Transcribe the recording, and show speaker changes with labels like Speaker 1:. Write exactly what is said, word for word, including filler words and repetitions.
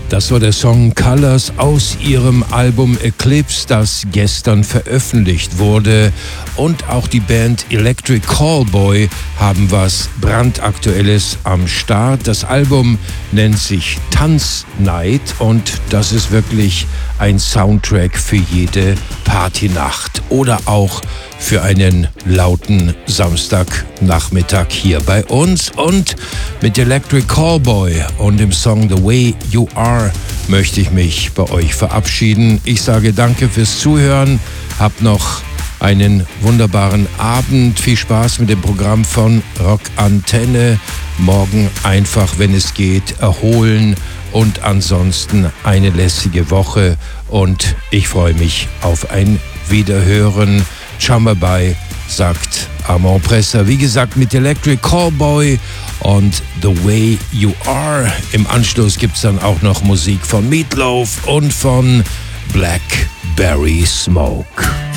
Speaker 1: Das war der Song Colors aus ihrem Album Eclipse, das gestern veröffentlicht wurde. Und auch die Band Electric Callboy haben was brandaktuelles am Start. Das Album nennt sich Tanznight und das ist wirklich ein Soundtrack für jede Partynacht oder auch für einen lauten Samstagnachmittag hier bei uns. Und mit Electric Callboy und dem Song The Way You Are möchte ich mich bei euch verabschieden. Ich sage danke fürs Zuhören, habt noch einen wunderbaren Abend, viel Spaß mit dem Programm von Rock Antenne. Morgen einfach, wenn es geht, erholen und ansonsten eine lässige Woche und ich freue mich auf ein Wiederhören. Ciao, bye bye, sagt Armand Presser. Wie gesagt, mit Electric Callboy und The Way You Are. Im Anschluss gibt es dann auch noch Musik von Meatloaf und von Blackberry Smoke.